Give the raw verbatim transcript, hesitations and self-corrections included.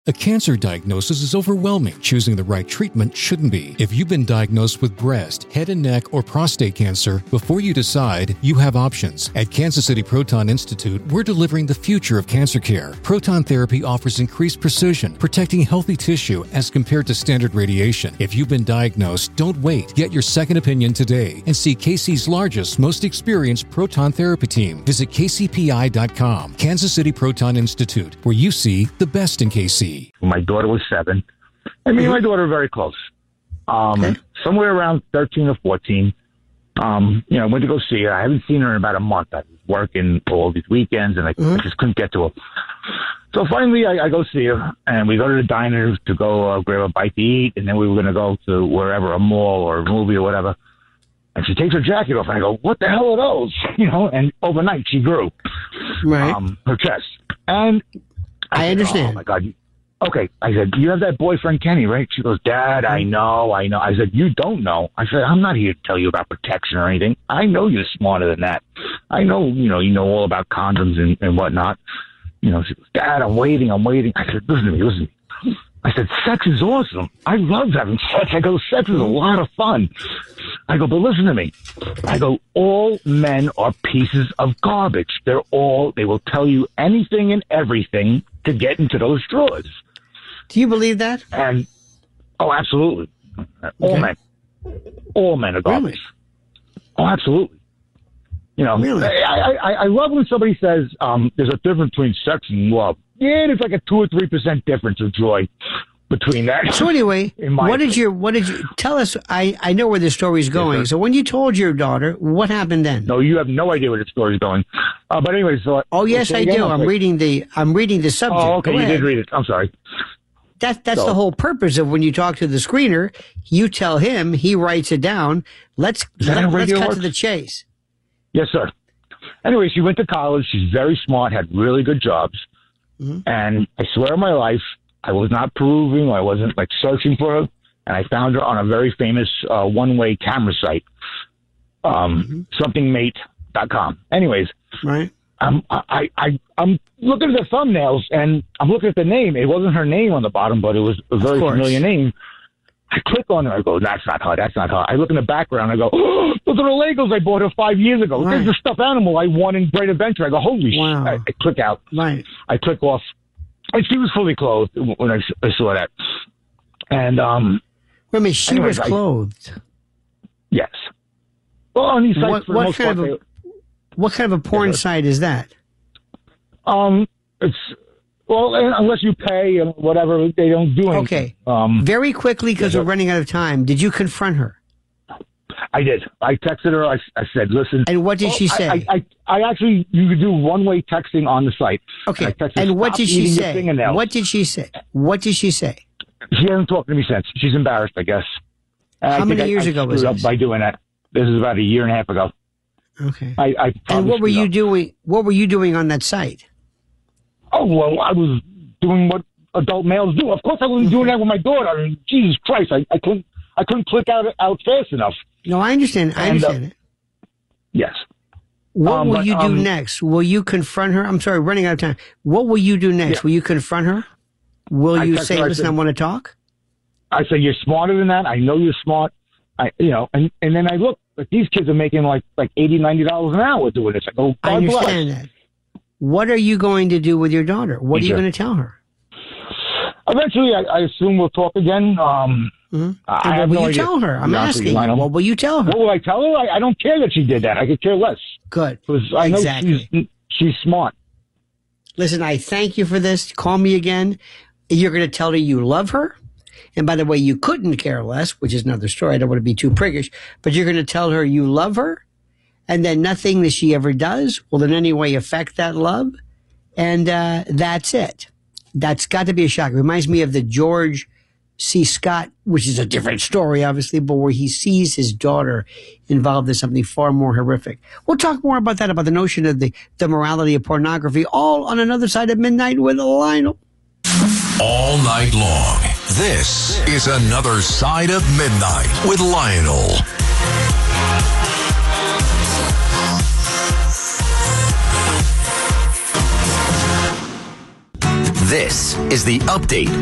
A cancer diagnosis is overwhelming. Choosing the right treatment shouldn't be. If you've been diagnosed with breast, head and neck, or prostate cancer, before you decide, you have options. At Kansas City Proton Institute, we're delivering the future of cancer care. Proton therapy offers increased precision, protecting healthy tissue as compared to standard radiation. If you've been diagnosed, don't wait. Get your second opinion today and see K C's largest, most experienced proton therapy team. Visit K C P I dot com. Kansas City Proton Institute, where you see the best in K C. When my daughter was seven, and me and my daughter were very close. Um, okay. Somewhere around thirteen or fourteen, um, you know, I went to go see her. I haven't seen her in about a month. I was working all these weekends, and I, mm-hmm. I just couldn't get to her. So finally, I, I go see her, and we go to the diner to go uh, grab a bite to eat, and then we were going to go to wherever, a mall or a movie or whatever. And she takes her jacket off, and I go, "What the hell are those?" You know, and overnight she grew, right, um, her chest. And I, I said, understand. Oh my God. Okay, I said, you have that boyfriend, Kenny, right? She goes, Dad, I know, I know. I said, you don't know. I said, I'm not here to tell you about protection or anything. I know you're smarter than that. I know, you know, you know all about condoms and, and whatnot. You know, she goes, Dad, I'm waiting, I'm waiting. I said, listen to me, listen to me. I said, sex is awesome. I love having sex. I go, sex is a lot of fun. I go, but listen to me. I go, all men are pieces of garbage. They're all, they will tell you anything and everything to get into those drawers. Do you believe that? And oh, absolutely. All okay. men, all men are garbage. Really? Oh, absolutely. You know, really? I, I I love when somebody says um, there's a difference between sex and love. Yeah, there's like a two or three percent difference of joy between that. So anyway, what did your what did you tell us? I I know where the story's going. Yes, so when you told your daughter, what happened then? No, you have no idea where the story's going. Uh, but anyway, so oh yes, I do. I'm reading the I'm reading the subject. Oh, okay, you did read it. I'm sorry. That, that's so, the whole purpose of when you talk to the screener. You tell him, he writes it down. Let's let, let's cut works? to the chase. Yes, sir. Anyway, she went to college. She's very smart, had really good jobs. Mm-hmm. And I swear on my life, I was not proving, I wasn't like searching for her. And I found her on a very famous uh, one-way camera site, um, mm-hmm. something mate dot com. Anyways. Right. I'm, I, I, I'm looking at the thumbnails, and I'm looking at the name. It wasn't her name on the bottom, but it was a very familiar name. I click on it. I go, that's not her. That's not her. I look in the background. I go, oh, look at the Legos I bought her five years ago. Right. There's the stuffed animal I won in Great Adventure. I go, holy wow. shit. I, I click out. Right. I click off. And she was fully clothed when I, I saw that. And, um... Wait a minute, she anyways, was clothed? I, yes. Well, on these sites, what, for what the most kind part, of a, What kind of a porn yeah, site is that? Um, it's... Well, unless you pay and whatever, they don't do anything. Okay. Um, Very quickly, because we're running out of time, did you confront her? I did. I texted her. I, I said, listen. And what did well, she say? I, I, I actually, you could do one-way texting on the site. Okay. Texted, and what did she say? What did she say? What did she say? She hasn't talked to me since. She's embarrassed, I guess. And How I many I, years I ago was this? By doing that. This is about a year and a half ago. Okay. I, I and what were you up. doing? What were you doing on that site? Oh, well, I was doing what adult males do. Of course, I wasn't doing that with my daughter. I mean, Jesus Christ, I, I couldn't, I couldn't click out out fast enough. No, I understand. I and, understand uh, it. Yes. What um, will but, you do um, next? Will you confront her? I'm sorry, running out of time. What will you do next? Yeah. Will you confront her? Will I you say, her, "Listen, I, said, I want to talk"? I say, "You're smarter than that. I know you're smart." I, you know, and, and then I look, but these kids are making like like eighty, ninety dollars an hour doing this. I go, I understand bless. that. What are you going to do with your daughter? What Me are you too. going to tell her? Eventually, I, I assume we'll talk again. Um, mm-hmm. I what will no you idea. tell her? I'm asking. What will you tell her? What will I tell her? I, I don't care that she did that. I could care less. Good. Because I exactly. know she's, she's smart. Listen, I thank you for this. Call me again. You're going to tell her you love her. And by the way, you couldn't care less, which is another story. I don't want to be too priggish. But you're going to tell her you love her. And then nothing that she ever does will in any way affect that love. And uh, that's it. That's got to be a shock. It reminds me of the George C. Scott, which is a different story, obviously, but where he sees his daughter involved in something far more horrific. We'll talk more about that, about the notion of the, the morality of pornography, all on Another Side of Midnight with Lionel. All night long, this is Another Side of Midnight with Lionel. This is The Update